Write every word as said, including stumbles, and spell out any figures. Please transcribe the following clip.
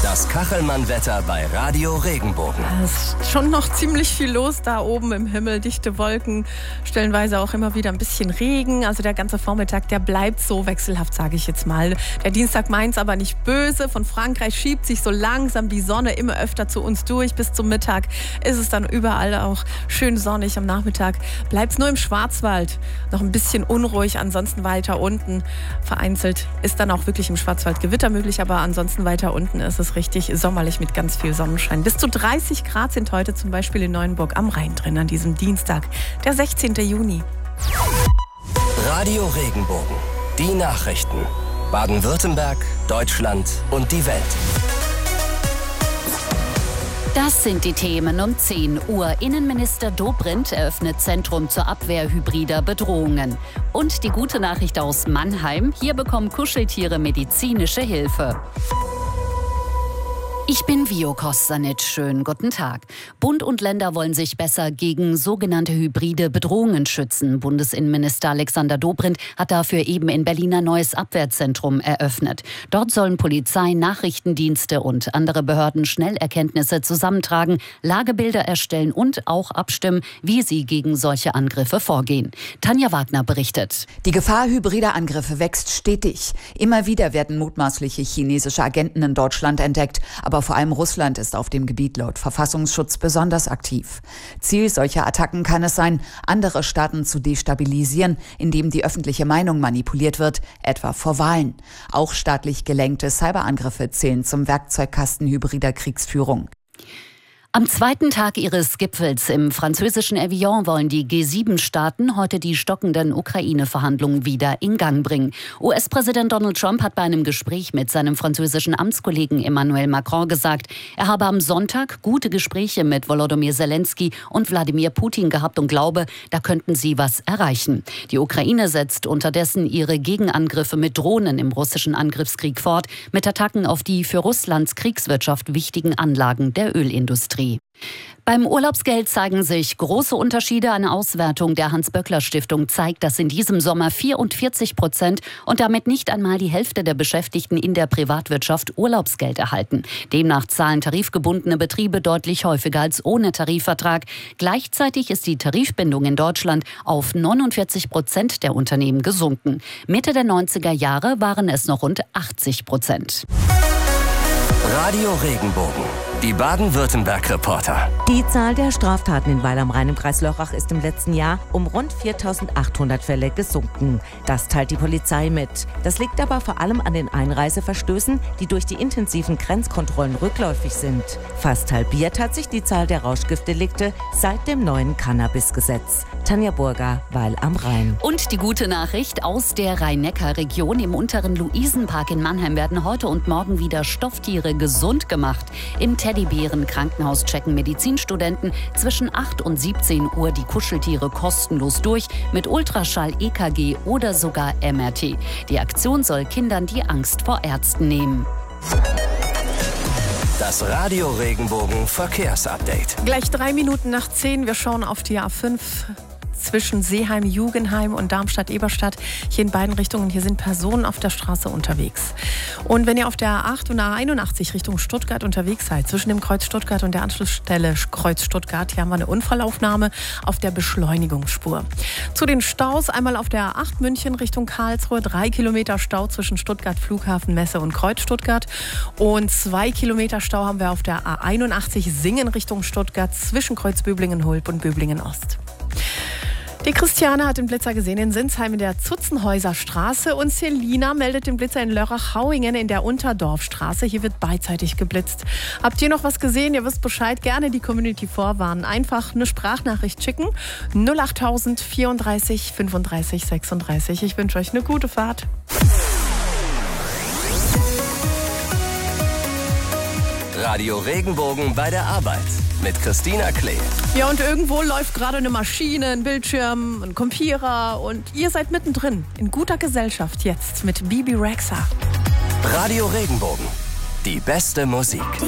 Das Kachelmann-Wetter bei Radio Regenbogen. Es ist schon noch ziemlich viel los da oben im Himmel. Dichte Wolken, stellenweise auch immer wieder ein bisschen Regen. Also der ganze Vormittag, der bleibt so wechselhaft, sage ich jetzt mal. Der Dienstag meint's aber nicht böse. Von Frankreich schiebt sich so langsam die Sonne immer öfter zu uns durch. Bis zum Mittag ist es dann überall auch schön sonnig. Am Nachmittag bleibt's nur im Schwarzwald noch ein bisschen unruhig. Ansonsten weiter unten vereinzelt ist dann auch wirklich im Schwarzwald Gewitter möglich. Aber ansonsten weiter unten ist es richtig sommerlich mit ganz viel Sonnenschein. Bis zu dreißig Grad sind heute zum Beispiel in Neuenburg am Rhein drin an diesem Dienstag, der sechzehnten Juni. Radio Regenbogen. Die Nachrichten. Baden-Württemberg, Deutschland und die Welt. Das sind die Themen um zehn Uhr. Innenminister Dobrindt eröffnet Zentrum zur Abwehr hybrider Bedrohungen. Und die gute Nachricht aus Mannheim: Hier bekommen Kuscheltiere medizinische Hilfe. Ich bin Vio Kostanic. Schönen guten Tag. Bund und Länder wollen sich besser gegen sogenannte hybride Bedrohungen schützen. Bundesinnenminister Alexander Dobrindt hat dafür eben in Berlin ein neues Abwehrzentrum eröffnet. Dort sollen Polizei, Nachrichtendienste und andere Behörden schnell Erkenntnisse zusammentragen, Lagebilder erstellen und auch abstimmen, wie sie gegen solche Angriffe vorgehen. Tanja Wagner berichtet. Die Gefahr hybrider Angriffe wächst stetig. Immer wieder werden mutmaßliche chinesische Agenten in Deutschland entdeckt. Aber vor allem Russland ist auf dem Gebiet laut Verfassungsschutz besonders aktiv. Ziel solcher Attacken kann es sein, andere Staaten zu destabilisieren, indem die öffentliche Meinung manipuliert wird, etwa vor Wahlen. Auch staatlich gelenkte Cyberangriffe zählen zum Werkzeugkasten hybrider Kriegsführung. Am zweiten Tag ihres Gipfels im französischen Evian wollen die G sieben Staaten heute die stockenden Ukraine-Verhandlungen wieder in Gang bringen. U S-Präsident Donald Trump hat bei einem Gespräch mit seinem französischen Amtskollegen Emmanuel Macron gesagt, er habe am Sonntag gute Gespräche mit Volodymyr Zelensky und Wladimir Putin gehabt und glaube, da könnten sie was erreichen. Die Ukraine setzt unterdessen ihre Gegenangriffe mit Drohnen im russischen Angriffskrieg fort, mit Attacken auf die für Russlands Kriegswirtschaft wichtigen Anlagen der Ölindustrie. Beim Urlaubsgeld zeigen sich große Unterschiede. Eine Auswertung der Hans-Böckler-Stiftung zeigt, dass in diesem Sommer vierundvierzig Prozent und damit nicht einmal die Hälfte der Beschäftigten in der Privatwirtschaft Urlaubsgeld erhalten. Demnach zahlen tarifgebundene Betriebe deutlich häufiger als ohne Tarifvertrag. Gleichzeitig ist die Tarifbindung in Deutschland auf neunundvierzig Prozent der Unternehmen gesunken. Mitte der neunziger Jahre waren es noch rund achtzig Prozent. Radio Regenbogen. Die Baden-Württemberg-Reporter. Die Zahl der Straftaten in Weil am Rhein im Kreis Lörrach ist im letzten Jahr um rund viertausendachthundert Fälle gesunken. Das teilt die Polizei mit. Das liegt aber vor allem an den Einreiseverstößen, die durch die intensiven Grenzkontrollen rückläufig sind. Fast halbiert hat sich die Zahl der Rauschgiftdelikte seit dem neuen Cannabis-Gesetz. Tanja Burger, Weil am Rhein. Und die gute Nachricht aus der Rhein-Neckar-Region: Im unteren Luisenpark in Mannheim werden heute und morgen wieder Stofftiere gesund gemacht. Im Teddybären-Krankenhaus checken Medizinstudenten zwischen acht und siebzehn Uhr die Kuscheltiere kostenlos durch mit Ultraschall, E K G oder sogar M R T. Die Aktion soll Kindern die Angst vor Ärzten nehmen. Das Radio Regenbogen Verkehrsupdate. Gleich drei Minuten nach zehn. Wir schauen auf die A fünf. Zwischen Seeheim, Jugenheim und Darmstadt-Eberstadt. Hier in beiden Richtungen. Hier sind Personen auf der Straße unterwegs. Und wenn ihr auf der A acht und A einundachtzig Richtung Stuttgart unterwegs seid, zwischen dem Kreuz Stuttgart und der Anschlussstelle Kreuz Stuttgart, hier haben wir eine Unfallaufnahme auf der Beschleunigungsspur. Zu den Staus: einmal auf der A acht München Richtung Karlsruhe, drei Kilometer Stau zwischen Stuttgart Flughafen, Messe und Kreuz Stuttgart. Und zwei Kilometer Stau haben wir auf der A einundachtzig Singen Richtung Stuttgart zwischen Kreuz Böblingen-Hulb und Böblingen-Ost. Die Christiane hat den Blitzer gesehen in Sinsheim in der Zutzenhäuser Straße und Selina meldet den Blitzer in Lörrach-Hauingen in der Unterdorfstraße. Hier wird beidseitig geblitzt. Habt ihr noch was gesehen? Ihr wisst Bescheid. Gerne die Community vorwarnen. Einfach eine Sprachnachricht schicken. null achttausend vierunddreißig fünfunddreißig sechsunddreißig. Ich wünsche euch eine gute Fahrt. Radio Regenbogen bei der Arbeit mit Christina Klee. Ja, und irgendwo läuft gerade eine Maschine, ein Bildschirm, ein Kopierer und ihr seid mittendrin in guter Gesellschaft jetzt mit Bibi Rexha. Radio Regenbogen, die beste Musik.